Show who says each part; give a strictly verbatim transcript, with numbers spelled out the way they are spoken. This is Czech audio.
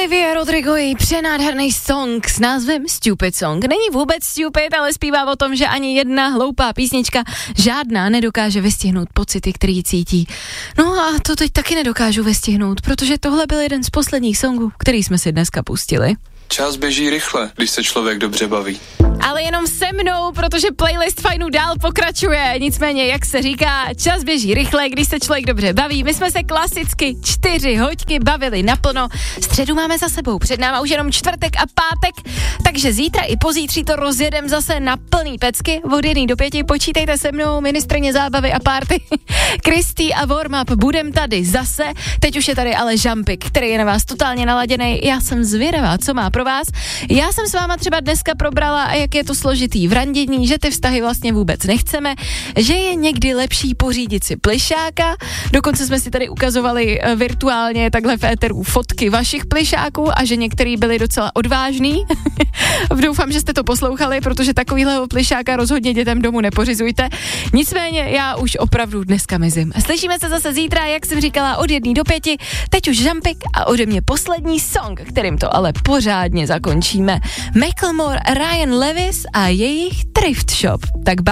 Speaker 1: Olivia Rodrigo, její přenádherný song s názvem Stupid Song. Není vůbec stupid, ale zpívá o tom, že ani jedna hloupá písnička, žádná, nedokáže vystihnout pocity, který cítí. No a to teď taky nedokážu vystihnout, protože tohle byl jeden z posledních songů, který jsme si dneska pustili.
Speaker 2: Čas běží rychle, když se člověk dobře baví.
Speaker 1: Ale jenom se mnou, protože playlist Fajnu dál pokračuje. Nicméně, jak se říká, čas běží rychle, když se člověk dobře baví. My jsme se klasicky čtyři hoďky bavili naplno. Středu máme za sebou, před náma už jenom čtvrtek a pátek, takže zítra i pozítří to rozjedem zase na plný pecky. Od jedné do pěti počítejte se mnou, ministryně zábavy a párty Kristý a Warm Up. Budem tady zase. Teď už je tady ale Žampik, který je na vás totálně naladěný. Já jsem zvědavá, co má pro vás. Já jsem s váma třeba dneska probrala, jak je to složitý v randění, že ty vztahy vlastně vůbec nechceme, že je někdy lepší pořídit si plišáka. Dokonce jsme si tady ukazovali virtuálně takhle v éteru fotky vašich plišáků a že některý byli docela odvážný. Doufám, že jste to poslouchali, protože takovýhleho plišáka rozhodně dětem domů nepořizujte. Nicméně já už opravdu dneska mizím. Slyšíme se zase zítra, jak jsem říkala, od jedné do pěti. Teď už Žampik a ode mě poslední song, kterým to ale pořádně zakončíme. Macklemore, Ryan Lewis a jejich Thrift Shop. Tak